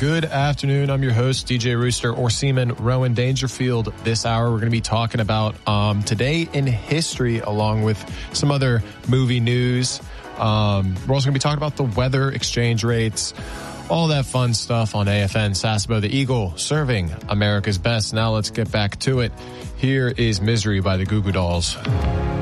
Good afternoon. I'm your host, DJ Rooster, or Seaman Rowan Dangerfield. This hour, we're going to be talking about today in history, along with some other movie news. We're also going to be talking about the weather, exchange rates, all that fun stuff on AFN Sasebo, the Eagle, serving America's best. Now let's get back to it. Here is Misery by the Goo Goo Dolls.